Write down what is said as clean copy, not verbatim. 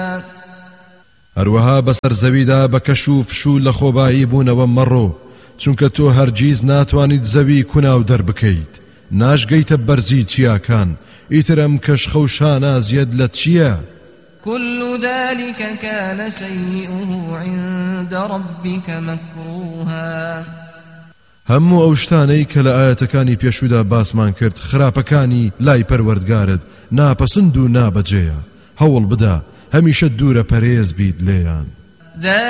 هەروەها بەسەر زەویدا بە کەش و فشوو لە خۆبایی بوونەوە مەڕۆ، چونکە تۆ هەرگیز ناتوانیت زەوی کوناو دەربکەیت، ناشگەیتە بەرزی چیاکان، ئیتر ئەم کەشخە و شانازیەت لە چییە؟ كل ذلك كان سيئه عند ربك مكروها. هەموو ئەو شتانەی کە لە ئاەتەکانی پێشودا باسمان کرد خراپەکانی لای پەروەردگارت ناپەسند و نابەجێیە. هەوڵ بدە هەمیشە دوورە پەرێز بیت لێیان.